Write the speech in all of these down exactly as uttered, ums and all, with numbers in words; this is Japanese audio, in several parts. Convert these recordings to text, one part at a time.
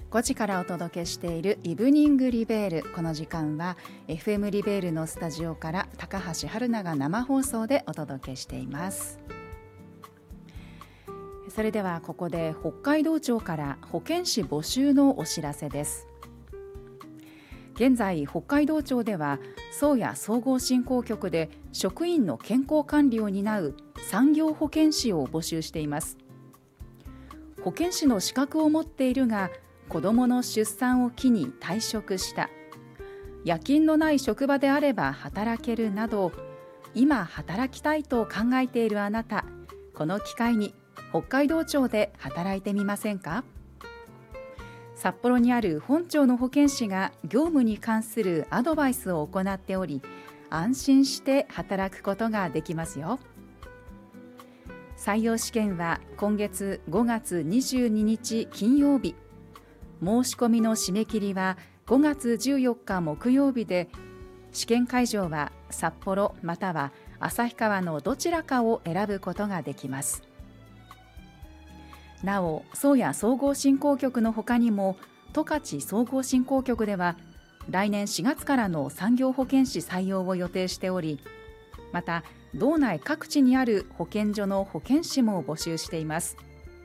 ごじからお届けしているイブニングリベール。この時間は エフエム リベールのスタジオから高橋春奈が生放送でお届けしています。それではここで北海道庁から保健師募集のお知らせです。現在北海道庁では宗谷総合振興局で職員の健康管理を担う産業保健師を募集しています。保健師の資格を持っているが子どもの出産を機に退職した、夜勤のない職場であれば働けるなど、今働きたいと考えているあなた、この機会に北海道庁で働いてみませんか？札幌にある本庁の保健師が業務に関するアドバイスを行っており、安心して働くことができますよ。採用試験は今月ごがつにじゅうににち金曜日、申し込みの締め切りはごがつじゅうよっか木曜日で、試験会場は札幌または旭川のどちらかを選ぶことができます。なお、宗谷総合振興局のほかにも十勝総合振興局では来年しがつからの産業保健師採用を予定しており、また道内各地にある保健所の保健師も募集しています。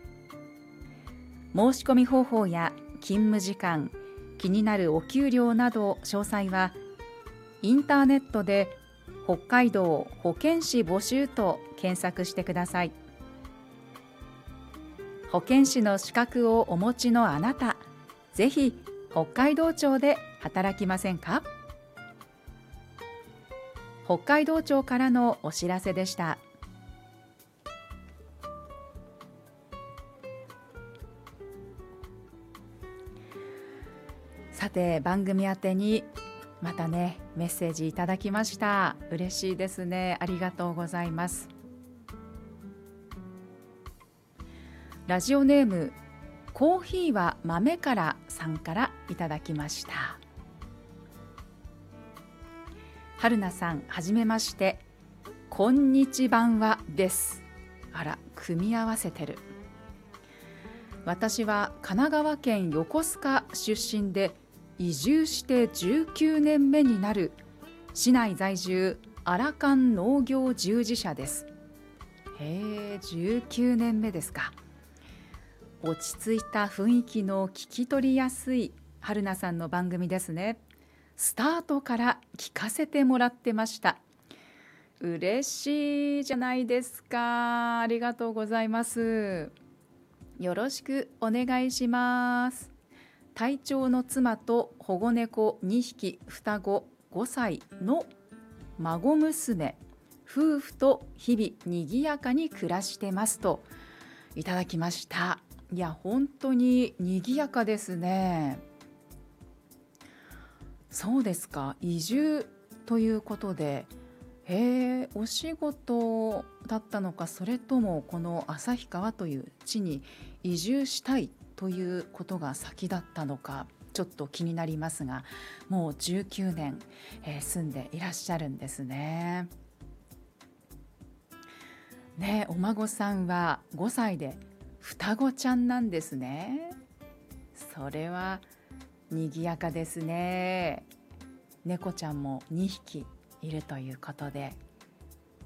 申し込み方法や勤務時間、気になるお給料など詳細はインターネットで北海道保健師募集と検索してください。保健師の資格をお持ちのあなた、ぜひ北海道庁で働きませんか？北海道庁からのお知らせでした。さて、番組宛てにまたねメッセージいただきました。嬉しいですね。ありがとうございます。ラジオネームコーヒーは豆からさんからいただきました。春菜さん、はじめまして、こんにちばんはです。あら、組み合わせてる。私は神奈川県横須賀出身で移住してじゅうきゅうねんめになる市内在住アラカン農業従事者です。へえ、じゅうきゅうねんめですか。落ち着いた雰囲気の聞き取りやすい春菜さんの番組ですね。スタートから聞かせてもらってました。嬉しいじゃないですか。ありがとうございます。よろしくお願いします。隊長の妻と保護猫にひき、双子ごさいの孫娘、夫婦と日々にぎやかに暮らしてますといただきました。いや、本当ににぎやかですね。そうですか。移住ということで、へえ、お仕事だったのか、それともこの旭川という地に移住したいということが先だったのか、ちょっと気になりますが、もうじゅうきゅうねん、えー、住んでいらっしゃるんですね。ね、お孫さんはごさいで双子ちゃんなんですね。それはにぎやかですね。猫ちゃんもにひきいるということで、